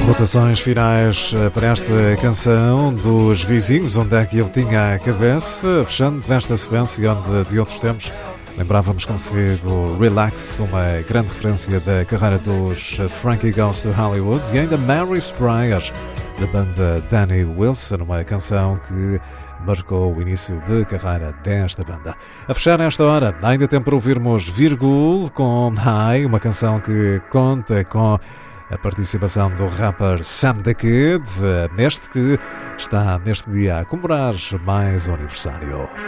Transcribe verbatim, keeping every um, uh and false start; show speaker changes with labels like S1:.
S1: Rotações finais para esta canção dos Vizinhos, onde é que ele tinha a cabeça, fechando nesta sequência onde de outros tempos lembrávamos consigo Relax, uma grande referência da carreira dos Frankie Goes to Hollywood, e ainda Mary Spires, da banda Danny Wilson, uma canção que marcou o início de carreira desta banda. A fechar esta hora, ainda tem para ouvirmos Virgul com High, uma canção que conta com a participação do rapper Sam the Kid, neste que está neste dia a comemorar mais um aniversário.